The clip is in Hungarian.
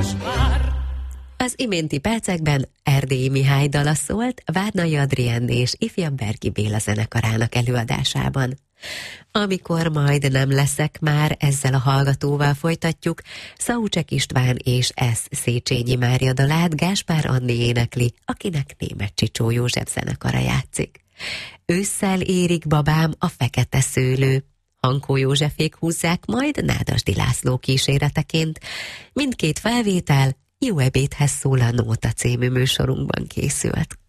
Az iménti percekben Erdélyi Mihály dala szólt Várnai Adrián és Ifjabb Berki Béla zenekarának előadásában. Amikor majd nem leszek már, ezzel a hallgatóval folytatjuk. Szaucsek István és S. Széchenyi Mária dalát Gáspár Anni énekli, akinek Németh Csicsó József zenekara játszik. Ősszel érik babám a fekete szőlő. Hankó Józsefék húzzák, majd Nádasdy László kíséreteként. Mindkét felvétel Jó ebédhez szól a Nóta című műsorunkban készült.